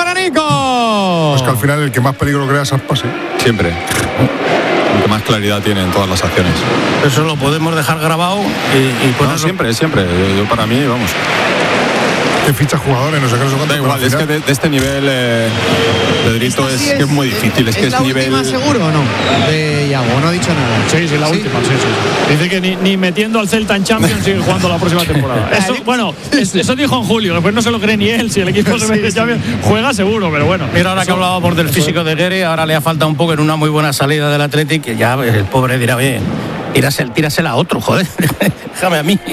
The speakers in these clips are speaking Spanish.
para Nico. Pues que al final el que más peligro crea es Aspas, ¿eh? Siempre. El que más claridad tiene en todas las acciones. Eso lo podemos dejar grabado y no, siempre. Yo para mí, vamos. Que ficha jugadores, no sé qué, no sé cuánto. Da igual, es que de este nivel, Pedrito, es que es muy difícil. Es que ¿Es la nivel. última seguro o no? De Iago, no ha dicho nada. Sí, la última, sí. Dice que ni metiendo al Celta en Champions sigue jugando la próxima temporada. Eso dijo en julio, después no se lo cree ni él. Si el equipo se mete en Champions, juega seguro, pero bueno. Mira, ahora que hablábamos del físico de Guerre, ahora le ha faltado un poco en una muy buena salida del Athletic, que ya el pobre dirá, bien, tírasela a otro, joder, déjame a mí.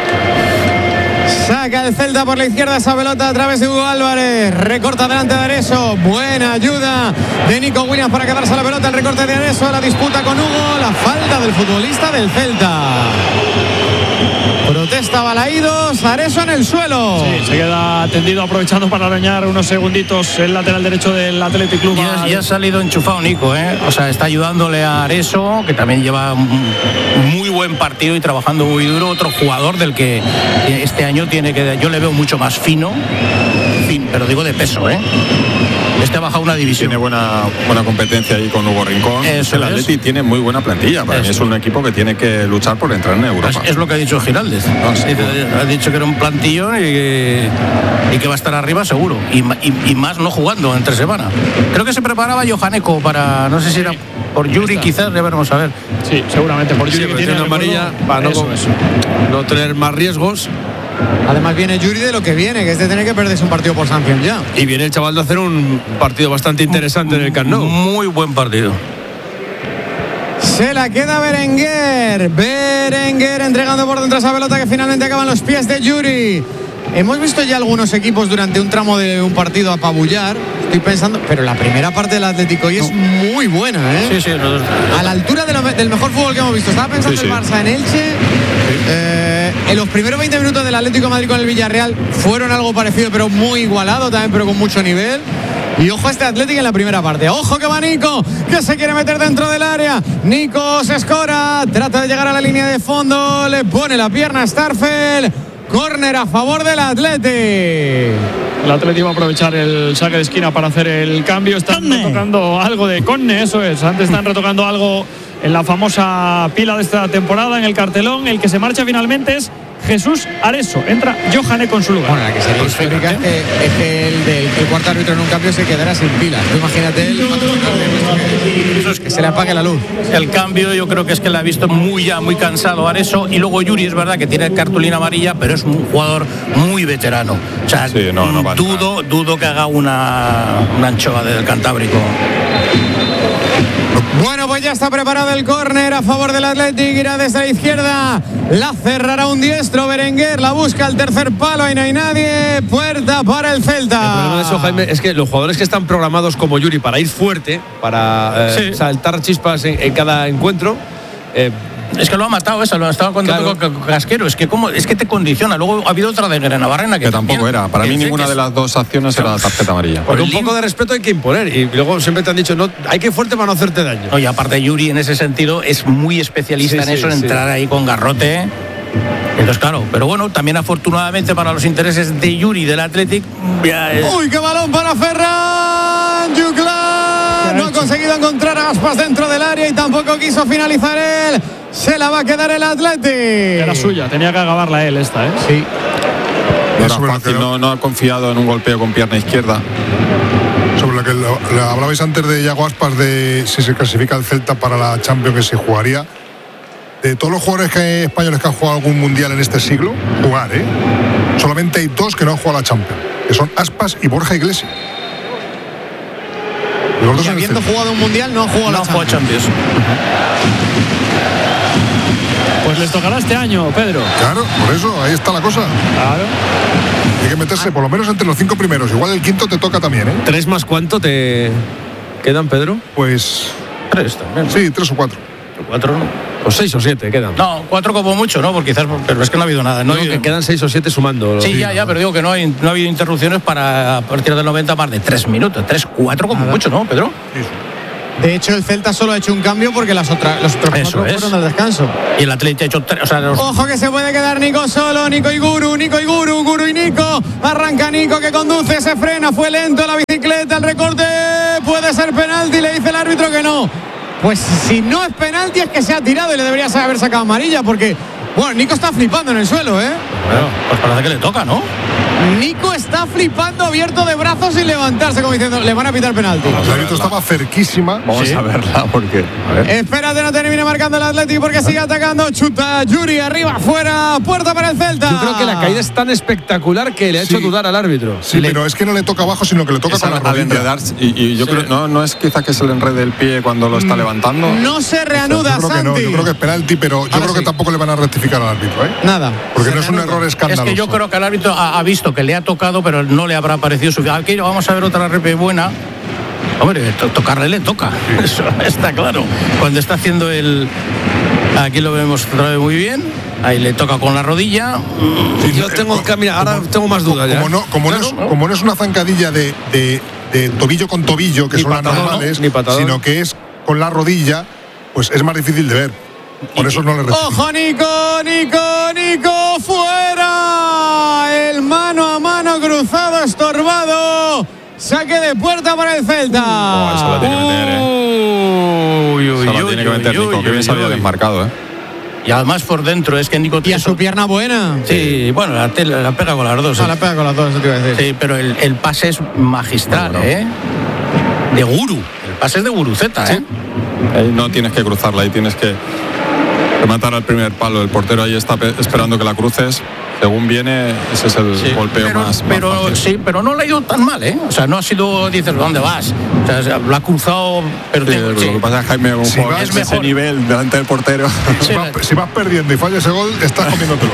Saca el Celta por la izquierda esa pelota a través de Hugo Álvarez. Recorta delante de Areso. Buena ayuda de Nico Williams para quedarse la pelota. El recorte de Areso. La disputa con Hugo. La falta del futbolista del Celta. Protesta Balaídos. Areso en el suelo. Sí, se queda tendido aprovechando para arañar unos segunditos el lateral derecho del Athletic Club. Y ha salido enchufado Nico, ¿eh? O sea, está ayudándole a Areso, que también lleva un muy buen partido y trabajando muy duro. Otro jugador del que este año yo le veo mucho más fino, pero digo de peso, ¿eh? Este ha bajado una división. Tiene buena competencia ahí con Hugo Rincón. El Atleti tiene muy buena plantilla. Para mí es un equipo que tiene que luchar por entrar en Europa. Es lo que ha dicho Giraldez. Ha dicho que era un plantillón y que va a estar arriba seguro. Y más no jugando entre semana. Creo que se preparaba Johaneko para, no sé si era por Yuri, quizás, ya veremos a ver. Sí, seguramente por Yuri, que tiene una amarilla para no tener más riesgos. Además viene Yuri de lo que viene, que es de tener que perderse un partido por sanción ya. Y viene el chaval de hacer un partido bastante interesante en el Camp Nou. Muy buen partido. Se la queda Berenguer. Berenguer entregando por dentro esa pelota que finalmente acaba en los pies de Yuri. Hemos visto ya algunos equipos durante un tramo de un partido apabullar. Estoy pensando, pero la primera parte del Atlético hoy es muy buena, ¿eh? Sí. A la altura del mejor fútbol que hemos visto. Estaba pensando el Barça en Elche. En los primeros 20 minutos del Atlético de Madrid con el Villarreal fueron algo parecido, pero muy igualado también, pero con mucho nivel. Y ojo a este Atlético en la primera parte. Ojo que va Nico, que se quiere meter dentro del área. Nico se escora, trata de llegar a la línea de fondo, le pone la pierna a Starfel. Córner a favor del Atleti. El Atleti va a aprovechar el saque de esquina para hacer el cambio. Están retocando algo de Conne, eso es. Antes están retocando algo en la famosa pila de esta temporada, en el cartelón. El que se marcha finalmente es Jesús Areso. Entra Johaneko en su lugar. Bueno, la que sería histórica es que el cuarto árbitro en un cambio se quedará sin pilas. Imagínate que se le apague la luz. El cambio yo creo que es que le ha visto muy cansado Areso. Y luego Yuri, es verdad que tiene cartulina amarilla, pero es un jugador muy veterano. O sea, sí, dudo que haga una anchoa del Cantábrico. Bueno, pues ya está preparado el córner a favor del Athletic. Irá desde la izquierda. La cerrará un diestro. Berenguer la busca al tercer palo. Ahí no hay nadie. Puerta para el Celta. El problema de eso, Jaime, es que los jugadores que están programados como Yuri para ir fuerte, para saltar chispas en cada encuentro. Es que lo ha matado lo estaba contando con Casquero. Es que te condiciona. Luego ha habido otra de Navarrena que tampoco era. Para mí ninguna de las dos acciones era tarjeta amarilla. Porque un poco de respeto hay que imponer. Y luego siempre te han dicho, no, hay que ir fuerte para no hacerte daño. Oye, aparte Yuri en ese sentido es muy especialista en eso, en entrar ahí con garrote. Entonces, claro, pero bueno, también afortunadamente para los intereses de Yuri del Athletic. ¡Uy, qué balón para Ferran Juclar! No ha conseguido encontrar a Aspas dentro del área y tampoco quiso finalizar él. Se la va a quedar el Athletic. Era suya, tenía que acabarla él esta, ¿eh? Sí. No era fácil, no ha confiado en un golpeo con pierna izquierda. Sobre lo que hablabais antes de Iago Aspas, de si se clasifica el Celta para la Champions que se jugaría. De todos los jugadores españoles que han jugado algún mundial en este siglo, solamente hay dos que no han jugado a la Champions, que son Aspas y Borja Iglesias. Los dos habiendo jugado un mundial no han jugado a la Champions. Pues les tocará este año, Pedro. Claro, por eso, ahí está la cosa. Claro. Hay que meterse por lo menos entre los 5 primeros. Igual el quinto te toca también, ¿eh? ¿3 más cuánto te quedan, Pedro? Pues 3 también. Sí, 3 o 4. 4 no. O 6 o 7 quedan. No, 4 como mucho, ¿no? Porque quizás, pero es que no ha habido nada. No que quedan 6 o 7 sumando. Sí, ya, pero digo que no ha habido interrupciones para a partir del 90 más de 3 minutos. 3, 4 como mucho, ¿no, Pedro? Sí. De hecho, el Celta solo ha hecho un cambio porque los otros 4 fueron del descanso. Y el Atleti ha hecho 3. O sea, Ojo que se puede quedar Nico solo. Nico y Guru, Guru y Nico. Arranca Nico que conduce, se frena, fue lento la bicicleta. pues si no es penalti es que se ha tirado y le debería haber sacado amarilla, porque bueno, Nico está flipando en el suelo, ¿eh? Bueno, pues parece que le toca, ¿no? Nico está flipando, abierto de brazos sin levantarse, como diciendo, le van a pitar penalti. El árbitro estaba cerquísima. Vamos a verla porque. Espérate, no termine marcando el Athletic porque sigue atacando. Chuta Yuri arriba, fuera, puerta para el Celta. Yo creo que la caída es tan espectacular que le ha hecho dudar al árbitro. Sí, pero es que no le toca abajo, sino que le toca con la rodilla. Y yo creo, no es quizá que se le enrede el pie cuando lo está levantando. No se reanuda, yo creo Santi. que no, yo creo que es penalti, pero yo creo que tampoco le van a rectificar al árbitro, ¿eh? Nada. Porque no es un error escandaloso. Es que yo creo que el árbitro ha visto que le ha tocado, pero no le habrá parecido suficiente. Aquí vamos a ver otra repe buena. Hombre, tocarle le toca. Sí. Eso está claro. Cuando está haciendo aquí lo vemos otra vez muy bien. Ahí le toca con la rodilla. Sí, yo tengo ahora tengo más dudas ya. Como no es una zancadilla de tobillo con tobillo, que son las normales, sino que es con la rodilla, pues es más difícil de ver. Por eso no le recibe. ¡Ojo, Nico! ¡Fuera! El mano a mano cruzado, estorbado. Saque de puerta para el Celta. Eso la tiene que meter, Se la tiene que meter Nico, que bien se había desmarcado, Y además por dentro, es que Nico... Y a su pierna buena. Sí, bueno, la pega con las dos. La pega con las dos, eso te iba a decir. Sí, pero el pase es magistral, de gurú. El pase es de guruceta, Ahí no tienes que cruzarla, ahí tienes que matar al primer palo. El portero ahí está esperando que la cruces. Según viene, ese es el golpeo más fácil. Sí, pero no le ha ido tan mal, O sea, no ha sido, dices, ¿dónde vas? O sea, lo ha cruzado, pero... Lo que pasa es que Jaime, un jugador de ese nivel delante del portero... Si vas perdiendo y fallas ese gol, estás comiéndotelo.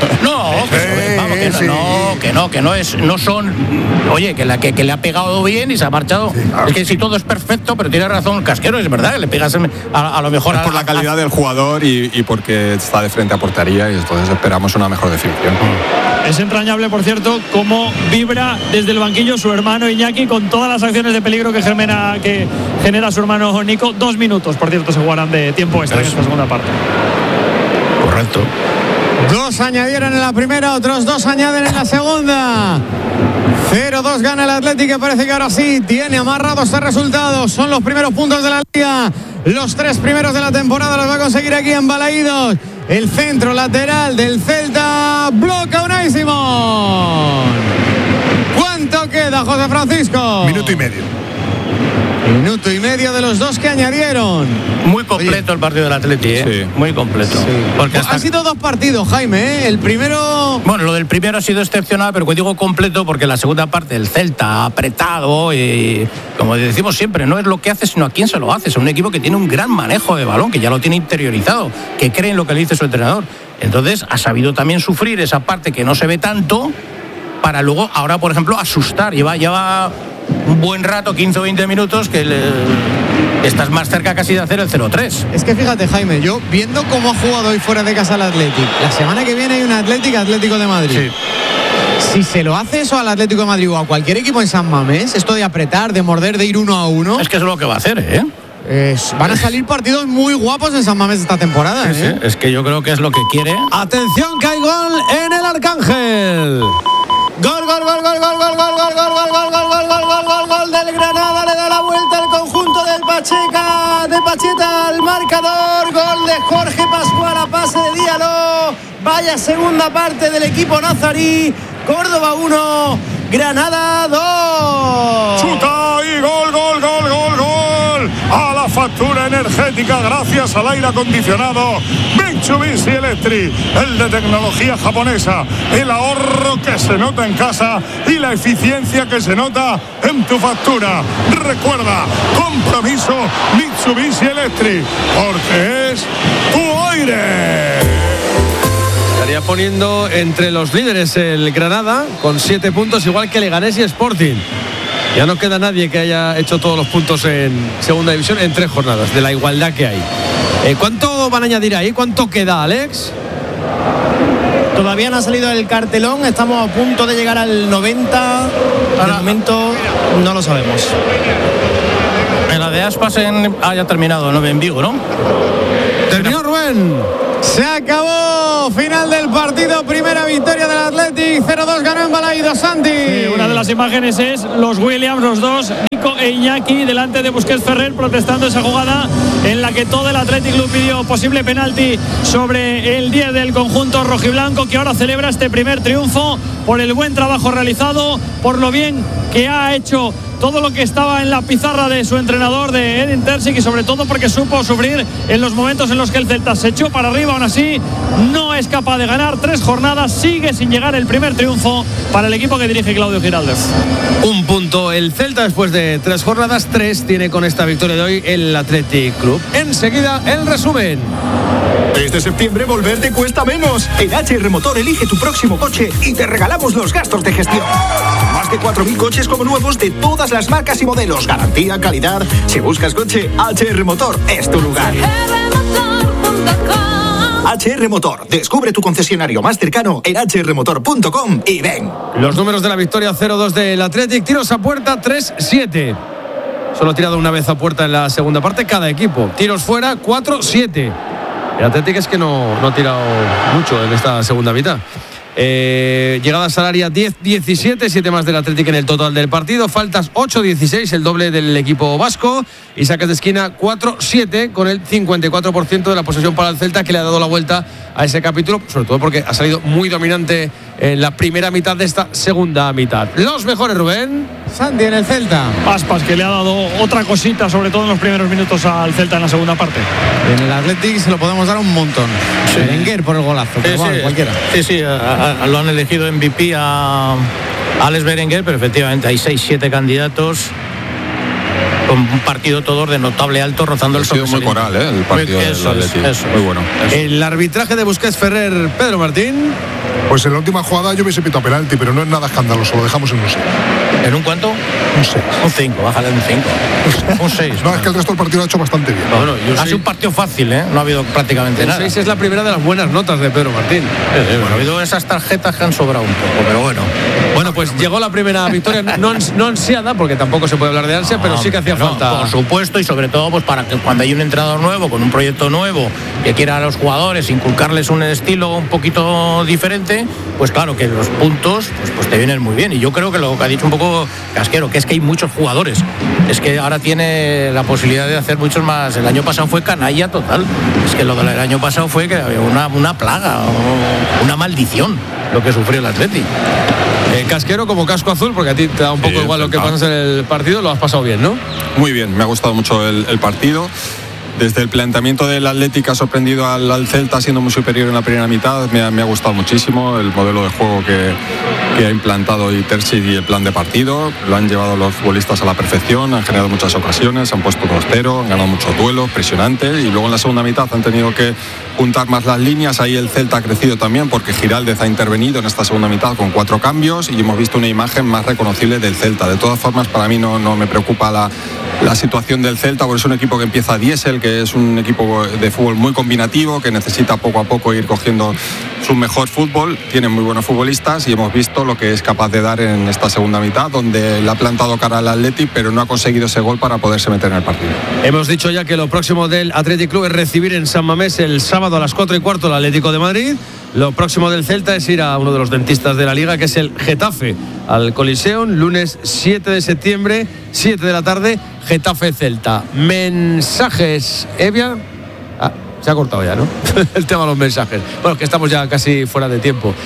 No son... Oye, que le ha pegado bien y se ha marchado. Sí, claro. Es que si todo es perfecto, pero tiene razón Casquero, es verdad, que le pegas a lo mejor... Es por la calidad del jugador y porque está de frente a portería y entonces esperamos una mejor definición. Es entrañable, por cierto, cómo vibra desde el banquillo su hermano Iñaki con todas las acciones de peligro que genera su hermano Nico. 2 minutos, por cierto, se jugarán de tiempo extra en esta segunda parte. Correcto. 2 añadieron en la primera, otros 2 añaden en la segunda. 0-2 gana el Athletic, que parece que ahora sí tiene amarrado este resultado. Son los primeros puntos de la liga. Los 3 primeros de la temporada los va a conseguir aquí en Balaídos. El centro lateral del Celta bloca Unai Simón. ¿Cuánto queda, José Francisco? Minuto y medio. Minuto y medio de los 2 que añadieron. Muy completo el partido del Atleti, Sí. Muy completo. Sí. Porque han sido 2 partidos, Jaime, El primero... Bueno, lo del primero ha sido excepcional, pero digo completo porque la segunda parte el Celta ha apretado y, como decimos siempre, no es lo que hace, sino a quién se lo hace. Es un equipo que tiene un gran manejo de balón, que ya lo tiene interiorizado, que cree en lo que le dice su entrenador. Entonces, ha sabido también sufrir esa parte que no se ve tanto para luego, ahora, por ejemplo, asustar. Lleva un buen rato, 15 o 20 minutos, que estás más cerca casi de hacer el 0-3. Es que fíjate, Jaime, yo viendo cómo ha jugado hoy fuera de casa el Athletic, la semana que viene hay un Atlético de Madrid. Sí. Si se lo hace eso al Atlético de Madrid o a cualquier equipo en San Mamés, esto de apretar, de morder, de ir 1-1... Es que es lo que va a hacer, van a salir partidos muy guapos en San Mamés esta temporada. Sí. Es que yo creo que es lo que quiere. Atención, que hay gol en el Arcángel. Gol del Granada, le da la vuelta al conjunto del Pacheta al marcador. Gol de Jorge Pascual a pase de Diallo. Vaya segunda parte del equipo nazarí. Córdoba 1, Granada 2. Chuta y gol. A la factura energética gracias al aire acondicionado Mitsubishi Electric, el de tecnología japonesa, el ahorro que se nota en casa y la eficiencia que se nota en tu factura. Recuerda, compromiso Mitsubishi Electric, porque es tu aire. Estaría poniendo entre los líderes el Granada con 7 puntos, igual que Leganés y Sporting. Ya no queda nadie que haya hecho todos los puntos en segunda división en 3 jornadas, de la igualdad que hay. ¿Cuánto van a añadir ahí? ¿Cuánto queda, Alex? Todavía no ha salido el cartelón, estamos a punto de llegar al 90. De momento no lo sabemos. En la de Aspas ya terminado, ¿no? En Vigo, ¿no? Terminó, Rubén. Se acabó, final del partido, primera victoria del Athletic Athletic 0-2 ganó en Balaidos, Santi. Sí, una de las imágenes es los Williams, los dos, Nico e Iñaki, delante de Busquets Ferrer, protestando esa jugada en la que todo el Athletic Club pidió posible penalti sobre el 10 del conjunto rojiblanco, que ahora celebra este primer triunfo por el buen trabajo realizado, por lo bien que ha hecho todo lo que estaba en la pizarra de su entrenador, de Edin Terzic, y sobre todo porque supo sufrir en los momentos en los que el Celta se echó para arriba. Aún así no es capaz de ganar 3 jornadas, sigue sin llegar el primer triunfo para el equipo que dirige Claudio Giraldez. Un punto el Celta después de 3 jornadas, 3 tiene con esta victoria de hoy el Athletic Club. Enseguida el resumen. Desde septiembre volver te cuesta menos. En HR Motor elige tu próximo coche y te regalamos los gastos de gestión. Más de 4.000 coches como nuevos de todas las marcas y modelos. Garantía, calidad. Si buscas coche, HR Motor es tu lugar. HR Motor. Descubre tu concesionario más cercano en hrmotor.com y ven. Los números de la victoria: 0-2 del Athletic, tiros a puerta 3-7. Solo ha tirado una vez a puerta en la segunda parte cada equipo. Tiros fuera 4-7. El Athletic es que no ha tirado mucho en esta segunda mitad. Llegadas al área 10-17, 7 más del Athletic en el total del partido. Faltas 8-16, el doble del equipo vasco. Y saques de esquina 4-7, con el 54% de la posesión para el Celta, que le ha dado la vuelta a ese capítulo, sobre todo porque ha salido muy dominante en la primera mitad de esta segunda mitad. Los mejores, Rubén. Santi en el Celta. Aspas, que le ha dado otra cosita, sobre todo en los primeros minutos al Celta en la segunda parte. En el Athletic se lo podemos dar un montón. Sí. Berenguer por el golazo, pero bueno, cualquiera. Sí, lo han elegido MVP a Alex Berenguer, pero efectivamente hay 6-7 candidatos. Con un partido todo de notable alto, rozando el sobresaliente. Muy coral, el partido del Athletic. Muy bueno. El arbitraje de Busquets Ferrer, Pedro Martín. Pues en la última jugada yo hubiese pitado penalti, pero no es nada escandaloso, lo dejamos en un 6. ¿En un cuánto? Un 6. Un 5, bájale un 5. Un 6. No, es que el resto del partido lo ha hecho bastante bien. Ha sido un partido fácil, no ha habido prácticamente nada. El 6 es la primera de las buenas notas de Pedro Martín. Ha habido esas tarjetas que han sobrado un poco, pero bueno. Bueno, pues llegó la primera victoria, no ansiada, porque tampoco se puede hablar de ansia, pero sí que hacía falta. Por supuesto, y sobre todo pues para que cuando hay un entrenador nuevo, con un proyecto nuevo, que quiera a los jugadores inculcarles un estilo un poquito diferente, pues claro que los puntos pues te vienen muy bien. Y yo creo que lo que ha dicho un poco Casquero, que es que hay muchos jugadores, es que ahora tiene la posibilidad de hacer muchos más. El año pasado fue canalla total, es que lo del año pasado fue que había una plaga, una maldición lo que sufrió el Athletic. Casquero, como casco azul, porque a ti te da un poco igual lo que pasa en el partido, lo has pasado bien, ¿no? Muy bien, me ha gustado mucho el partido. Desde el planteamiento del Athletic ha sorprendido al Celta, siendo muy superior en la primera mitad. Me ha gustado muchísimo el modelo de juego que ha implantado Terzic y el plan de partido. Lo han llevado los futbolistas a la perfección, han generado muchas ocasiones, han puesto 2-0, han ganado muchos duelos, presionantes, y luego en la segunda mitad han tenido que juntar más las líneas. Ahí el Celta ha crecido también, porque Giraldez ha intervenido en esta segunda mitad con 4 cambios y hemos visto una imagen más reconocible del Celta. De todas formas, para mí no me preocupa la situación del Celta, porque es un equipo que empieza diésel, que es un equipo de fútbol muy combinativo, que necesita poco a poco ir cogiendo su mejor fútbol. Tiene muy buenos futbolistas y hemos visto lo que es capaz de dar en esta segunda mitad, donde le ha plantado cara al Athletic, pero no ha conseguido ese gol para poderse meter en el partido. Hemos dicho ya que lo próximo del Athletic Club es recibir en San Mamés el sábado a las 4:15 el Atlético de Madrid. Lo próximo del Celta es ir a uno de los dentistas de la Liga, que es el Getafe, al Coliseum, lunes 7 de septiembre, 7 de la tarde, Getafe-Celta. Mensajes, Evia. Se ha cortado ya, ¿no? El tema de los mensajes. Bueno, que estamos ya casi fuera de tiempo.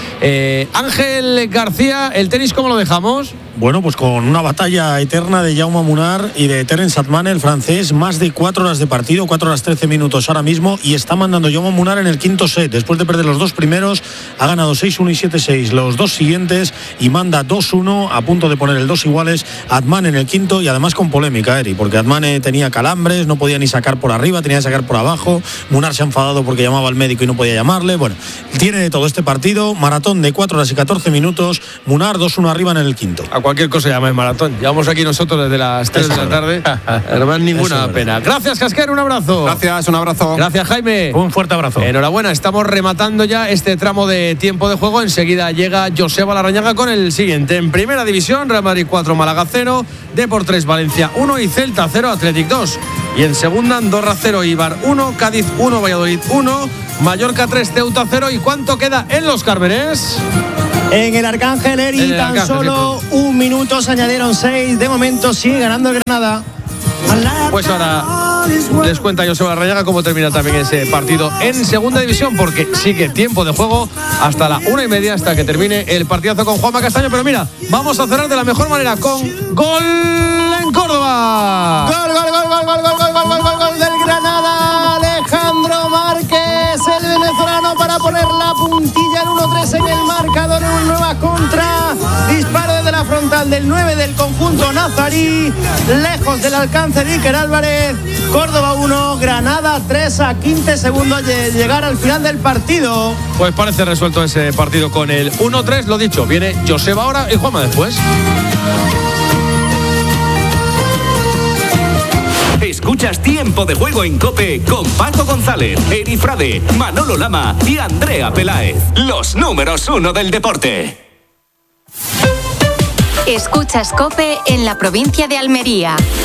Ángel García, ¿el tenis cómo lo dejamos? Bueno, pues con una batalla eterna de Jaume Munar y de Terence Atman, el francés. Más de 4 horas de partido, 4 horas 13 minutos ahora mismo, y está mandando Jaume Munar en el quinto set. Después de perder los 2 primeros, ha ganado 6-1 y 7-6 los 2 siguientes, y manda 2-1, a punto de poner el 2 iguales Atman en el quinto, y además con polémica, Eri, porque Atman tenía calambres, no podía ni sacar por arriba, tenía que sacar por abajo. Munar se ha enfadado porque llamaba al médico y no podía llamarle. Bueno, tiene todo este partido, maratón de 4 horas y 14 minutos, Munar 2-1 arriba en el quinto. A cualquier cosa llama el maratón. Llevamos aquí nosotros desde las 3 de la tarde. No es ninguna pena. Gracias, Casquero, un abrazo. Gracias, un abrazo. Gracias, Jaime. Un fuerte abrazo. Enhorabuena, estamos rematando ya este tramo de tiempo de juego. Enseguida llega Joseba Larrañaga con el siguiente. En primera división, Real Madrid 4, Málaga 0, Depor 3, Valencia 1 y Celta 0, Athletic 2. Y en segunda, Andorra 0, Eibar 1, Cádiz 1, Valladolid 1, Mallorca 3, Ceuta 0. ¿Y cuánto queda en Los Cármenes? en el Arcángel Eri. Tan solo un minuto, se añadieron 6. De momento sigue ganando el Granada. Pues ahora les cuenta Joseba Larrañaga cómo termina también ese partido en segunda división, porque sigue tiempo de juego hasta la 1:30, hasta que termine el partidazo con Juanma Castaño. Pero mira, vamos a cerrar de la mejor manera con gol en Córdoba. Gol del Granada. Alejandro Márquez, el venezolano, para poner la puntilla en 1-3 en el marcador, en una nueva contra. Disparo desde la frontal del 9 del conjunto nazarí, lejos del alcance de Iker Álvarez. Córdoba 1, Granada 3 a 15 segundos de llegar al final del partido. Pues parece resuelto ese partido con el 1-3. Lo dicho, viene Joseba ahora y Juanma después. Escuchas Tiempo de Juego en COPE con Paco González, Eri Frade, Manolo Lama y Andrea Peláez. Los números 1 del deporte. Escuchas COPE en la provincia de Almería.